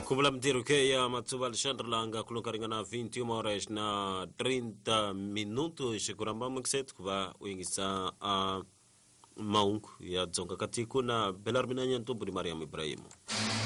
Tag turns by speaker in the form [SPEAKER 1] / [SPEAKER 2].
[SPEAKER 1] Kumula mtiru ya Matsuba Alexandre Langa kulunkaringa na 21 horas na 30 minutos kuramba mukset kuva uingisa maungu ya zonga katiku na Belarminanya Ntumbu ni Mariam Ibrahimu.